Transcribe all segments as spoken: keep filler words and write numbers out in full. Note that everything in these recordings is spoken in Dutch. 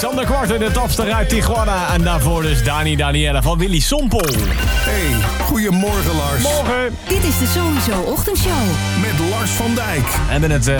Sander Kwart in de topster uit Tijuana. En daarvoor dus Dani Danielle van Willy Sompel. Hey, goedemorgen Lars. Morgen. Dit is de Sowieso Ochtendshow. Met Lars van Dijk. We hebben het uh,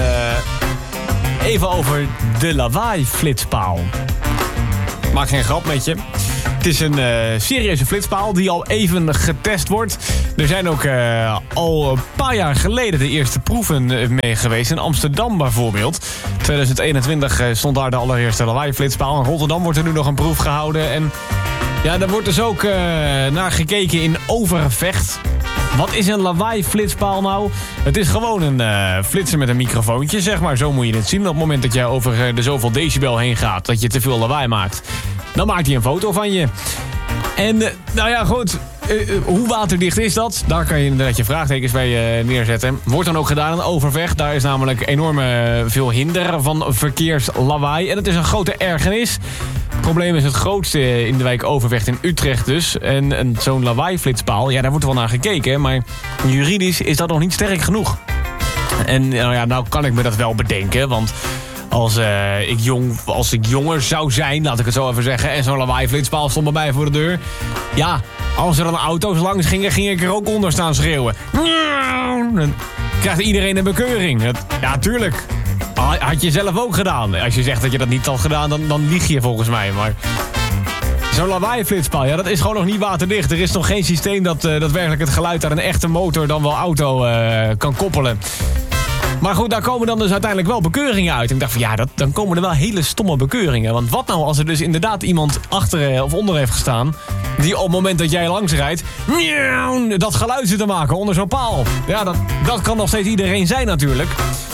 even over de lawaai-flitspaal. Ik maak geen grap met je. Het is een uh, serieuze flitspaal die al even getest wordt. Er zijn ook uh, al een paar jaar geleden de eerste proeven uh, mee geweest. In Amsterdam bijvoorbeeld. tweeduizend eenentwintig uh, stond daar de allereerste lawaai-flitspaal. In Rotterdam wordt er nu nog een proef gehouden. En ja, daar wordt dus ook uh, naar gekeken in Overvecht. Wat is een lawaai-flitspaal nou? Het is gewoon een uh, flitser met een microfoontje, zeg maar. Zo moet je het zien. Op het moment dat jij over uh, de zoveel decibel heen gaat, dat je te veel lawaai maakt, dan maakt hij een foto van je. En, uh, nou ja, goed. Uh, uh, hoe waterdicht is dat? Daar kan je inderdaad je vraagtekens bij uh, neerzetten. Wordt dan ook gedaan in Overvecht. Daar is namelijk enorm uh, veel hinder van verkeerslawaai. En het is een grote ergernis. Het probleem is het grootste in de wijk Overvecht in Utrecht dus. En, en zo'n lawaai-flitspaal, ja, daar wordt wel naar gekeken. Maar juridisch is dat nog niet sterk genoeg. En nou ja, nou kan ik me dat wel bedenken, want Als, uh, ik jong, als ik jonger zou zijn, laat ik het zo even zeggen, en zo'n lawaai-flitspaal stond bij mij voor de deur. Ja, als er dan auto's langs gingen, ging ik er ook onder staan schreeuwen. Dan krijgt iedereen een bekeuring. Dat, ja, tuurlijk. Had je zelf ook gedaan. Als je zegt dat je dat niet had gedaan, dan, dan lieg je volgens mij. Maar zo'n lawaai-flitspaal, ja, dat is gewoon nog niet waterdicht. Er is nog geen systeem dat uh, daadwerkelijk het geluid aan een echte motor, dan wel auto, uh, kan koppelen. Maar goed, daar komen dan dus uiteindelijk wel bekeuringen uit. En ik dacht van ja, dat, dan komen er wel hele stomme bekeuringen. Want wat nou als er dus inderdaad iemand achter of onder heeft gestaan, die op het moment dat jij langs rijdt, dat geluid zit te maken onder zo'n paal. Ja, dat, dat kan nog steeds iedereen zijn natuurlijk.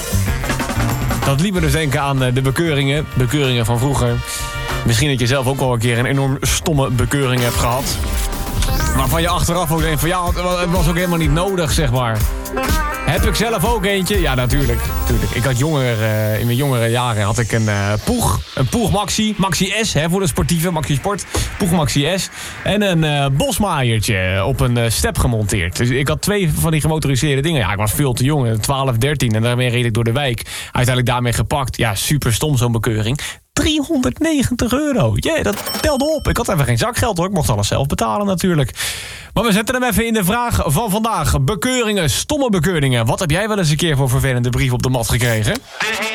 Dat liet me dus denken aan de bekeuringen. Bekeuringen van vroeger. Misschien dat je zelf ook al een keer een enorm stomme bekeuring hebt gehad. Waarvan je achteraf ook denkt van ja, het was ook helemaal niet nodig, zeg maar. Heb ik zelf ook eentje? Ja, natuurlijk. natuurlijk. Ik had jonger, uh, in mijn jongere jaren had ik een uh, Poeg. Een Poeg Maxi. Maxi S, hè, voor de sportieve. Maxi Sport. Poeg Maxi S. En een uh, bosmaaiertje op een uh, step gemonteerd. Dus ik had twee van die gemotoriseerde dingen. Ja, ik was veel te jong. twaalf, dertien. En daarmee reed ik door de wijk. Uiteindelijk daarmee gepakt. Ja, super stom zo'n bekeuring. driehonderdnegentig euro. Ja, yeah, dat telde op. Ik had even geen zakgeld hoor. Ik mocht alles zelf betalen natuurlijk. Maar we zetten hem even in de vraag van vandaag. Bekeuringen, stomme bekeuringen. Wat heb jij wel eens een keer voor vervelende brief op de mat gekregen?